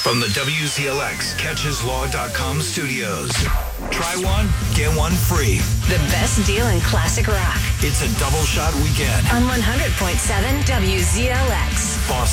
From the WZLX CatchesLaw.com studios. Try one, get one free. The best deal in classic rock. It's a double shot weekend. On 100.7 WZLX. Boston.